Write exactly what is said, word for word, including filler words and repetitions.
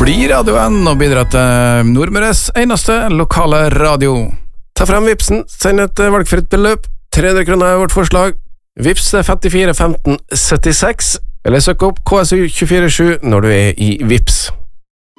blir radioen og bidrar til Nordmøres eneste lokale radio. Ta frem Vipsen, send et valgfritt beløp. tre hundre kroner er vårt forslag. Vips femtifire femten syttiseks, eller søk opp K S U to fire sju når du er i Vips.